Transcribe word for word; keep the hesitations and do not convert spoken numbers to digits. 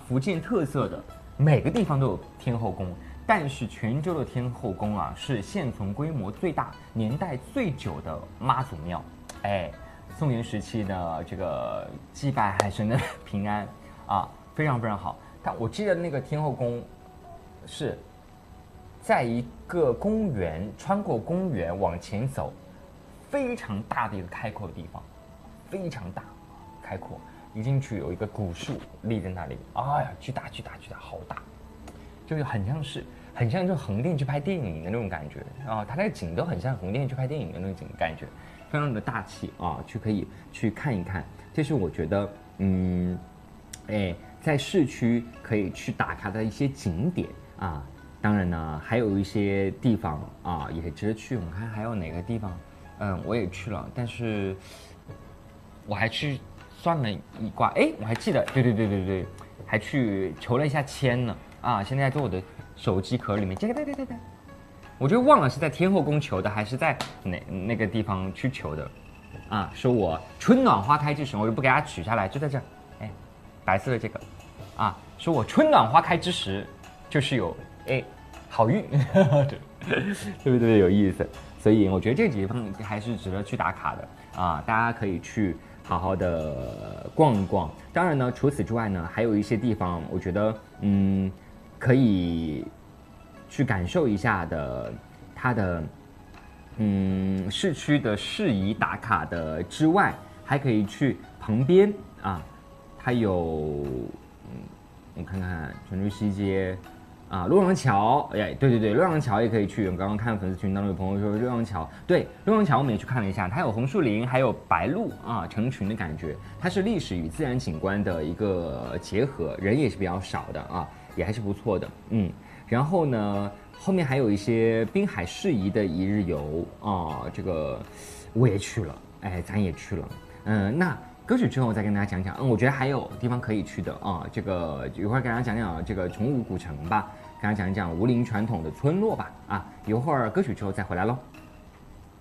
福建特色的，每个地方都有天后宫。但是泉州的天后宫啊，是现存规模最大、年代最久的妈祖庙。哎，宋元时期的这个祭拜海神的平安啊，非常非常好。但我记得那个天后宫是在一个公园，穿过公园往前走，非常大的一个开阔的地方，非常大，开阔。一进去有一个古树立在那里，哎呀，巨大巨大巨大，好大，就是很像是。很像就横店去拍电影的那种感觉啊，它那个景都很像横店去拍电影的那种感觉，非常的大气啊，去可以去看一看。这是我觉得，嗯，哎，在市区可以去打卡的一些景点啊。当然呢，还有一些地方啊也值得去。我看还有哪个地方，嗯，我也去了，但是我还去算了一卦，哎，我还记得，对对对对对，还去求了一下签呢啊，现在在我的手机壳里面，这个对对对对，我就忘了是在天后宫求的，还是在哪那个地方去求的，啊，说我春暖花开之时，我就不给它取下来，就在这儿，哎，白色的这个，啊，说我春暖花开之时，就是有哎好运，对对不对？有意思，所以我觉得这几个地方还是值得去打卡的啊，大家可以去好好的逛一逛。当然呢，除此之外呢，还有一些地方，我觉得嗯。可以去感受一下的，它的嗯市区的适宜打卡的之外，还可以去旁边啊，它有嗯，我看看泉州西街啊，洛阳桥，哎，对对对，洛阳桥也可以去。我刚刚看粉丝群当中有朋友说洛阳桥，对，洛阳桥我们也去看了一下，它有红树林，还有白鹭啊成群的感觉，它是历史与自然景观的一个结合，人也是比较少的啊。也还是不错的，嗯，然后呢，后面还有一些滨海适宜的一日游啊，这个我也去了，哎，咱也去了，嗯，那歌曲之后再跟大家讲讲，嗯，我觉得还有地方可以去的啊，这个一会儿跟大家讲讲这个崇武古城吧，跟大家讲一讲吴林传统的村落吧，啊，一会儿歌曲之后再回来喽。